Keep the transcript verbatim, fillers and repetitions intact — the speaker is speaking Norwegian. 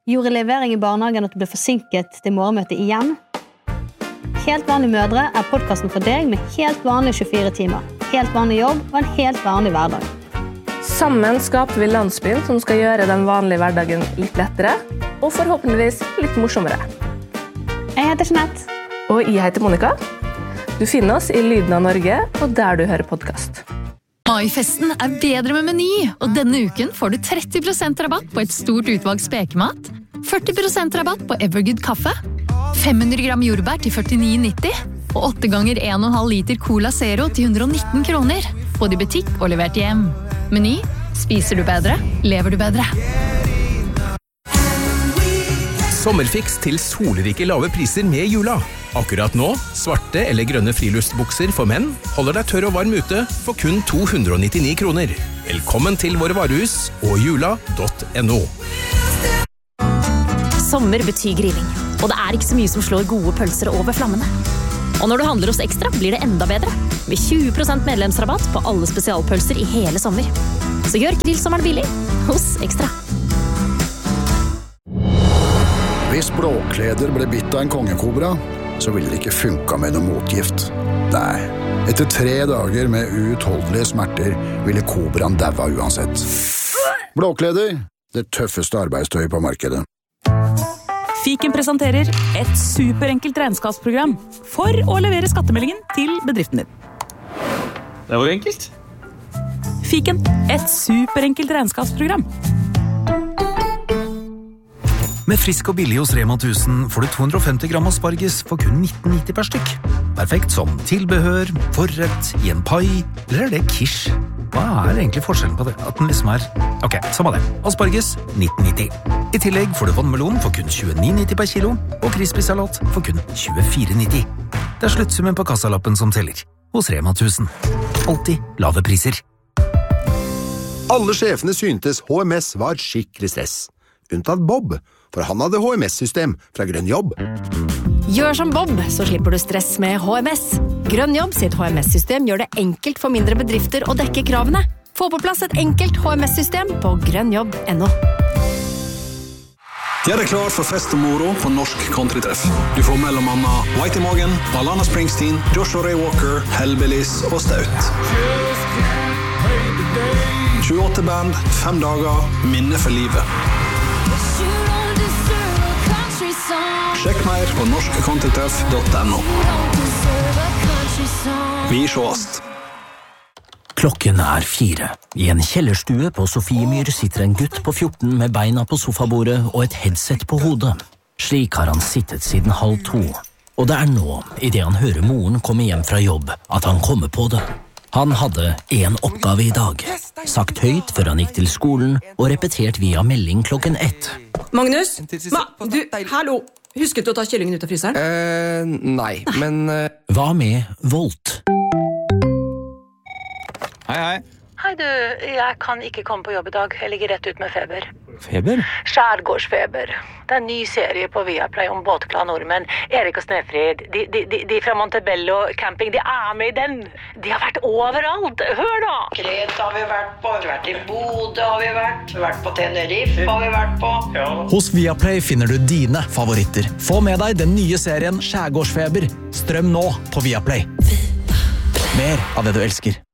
Gjorde levering i barnehagen at du ble forsinket til morgenmøtet igjen? Helt vanlige mødre er podcasten for deg med helt vanlige tjuefire timer, helt vanlig jobb og en helt vanlig hverdag. Sammen skaper vi landsbyen som skal gjøre den vanlige hverdagen litt lettere, og forhåpentligvis litt morsommere. Jeg heter Jeanette. Og jeg heter Monica. Du finner oss i Lyden av Norge, og der du hører podcast. Maifesten er bedre med Meny, og denne uken får du tretti prosent rabatt på et stort utvalg spekemat, førti prosent rabatt på Evergood kaffe, fem hundre gram jordbær til førtini nitti, og åtte ganger en komma fem liter Cola Zero til hundre og nitten kroner, både i butikk og levert hjem. Meny, spiser du bedre, lever du bedre. Sommerfiks til solrike lave priser med jula. Akkurat nå, svarte eller grønne friluftsbukser for menn holder deg tørr og varm ute for kun to hundre og nittini kroner. Velkommen til våre varehus og jula punktum no. Sommer betyr grilling, og det er ikke så mye som slår gode pølser over flammene. Og når du handler hos Ekstra, blir det enda bedre, med tjue prosent medlemsrabatt på alle spesialpølser i hele sommer. Så gjør grillsommeren billig hos Ekstra. Hvis Blåkleder ble bitt av en kongekobra, så ville det ikke funka med noe motgift. Nei, etter tre dager med uutholdelige smerter ville kobraen daua uansett. Blåkleder, det tøffeste arbeidstøyet på markedet. Fiken presenterer et superenkelt regnskapsprogram for å levere skattemeldingen til bedriften din. Det var enkelt. Fiken, et superenkelt regnskapsprogram. Med frisk og billig hos Rema tusen får du to hundre og femti gram asparges for kun nitten nitti per stykk. Perfekt som tilbehør, forrett, i en pai, eller er det quiche? Hva er egentlig forskjellen på det? At den liksom er... Ok, samme det. Asparges, nitten nitti. I tillegg får du vannmelon for kun tjueni nitti per kilo, og crispy-salat for kun tjuefire nitti. Det er sluttsummen på kassalappen som teller. Hos Rema tusen. Alltid lave priser. Alle sjefene syntes H M S var skikkelig stress. Unntatt Bob, for han hadde H M S-system fra Grønn Jobb. Gjør som Bob, så slipper du stress med H M S. Grønn Jobb sitt H M S-system gjør det enkelt for mindre bedrifter å dekke kravene. Få på plass et enkelt H M S-system på grønnjobb punktum no. Gjør deg klar for fest og moro på Norsk Countrytreff. Du får mellom annet Whitey Morgan, Alana Springsteen, Joshua Ray Walker, Hellbillies og Staut. tjueåtte band, fem dager, minne for livet. Sjekk mer på norsk countrytreff punktum no. Vi sjåast. Klokken er fire. I en kjellerstue på Sofiemyr sitter en gutt på fjorten med beina på sofabordet og et headset på hodet. Slik har han sittet siden halv to. Og det er nå, i det han hører moren komme hjem fra jobb, at han kommer på det. Han hadde en oppgave i dag. Sagt høyt før han gikk til skolen, og repetert via melding klokken ett. Magnus? Ma, du, hallo! Husket du å ta kyllingen ut av fryseren? Eh, nei, men... Uh... Hva med Volt? Hei, hei. Hei du, jeg kan ikke komme på jobb i dag. Jeg ligger rett ut med feber. Feber? Skjærgårdsfeber. Det er en ny serie på Viaplay om båtkla nordmenn. Erik og Snefrid, de, de, de, de fra Montebello camping, de er med i den. De har vært overalt. Hør da! Kreta har vi vært på, vi har vært i Bodø har vi vært, vi har vært på Tenerife har vi vært på. Ja. Hos Viaplay finner du dine favoritter. Få med deg den nye serien Skjærgårdsfeber. Strøm nå på Viaplay. Mer av det du elsker.